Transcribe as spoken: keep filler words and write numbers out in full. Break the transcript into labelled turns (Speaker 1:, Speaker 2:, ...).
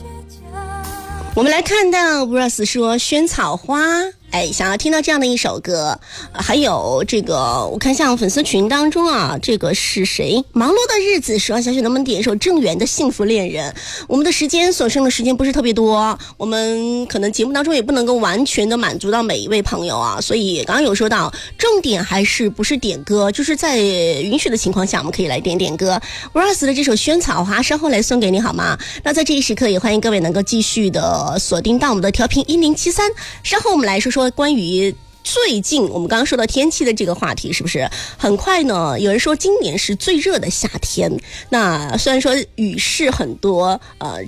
Speaker 1: 我们来看到 Bruce 说萱草花，哎，想要听到这样的一首歌。还有这个我看像粉丝群当中啊，这个是谁？忙碌的日子说小雪能不能点一首郑源的幸福恋人。我们的时间所剩的时间不是特别多，我们可能节目当中也不能够完全的满足到每一位朋友啊，所以刚刚有说到重点还是不是点歌，就是在允许的情况下我们可以来点点歌。 Bruce 的这首萱草花稍后来送给你好吗？那在这一时刻也欢迎各位能够继续的锁定到我们的调频一零七三，稍后我们来说说关于最近我们刚刚说到天气的这个话题，是不是很快呢？有人说今年是最热的夏天，那虽然说雨势很多，呃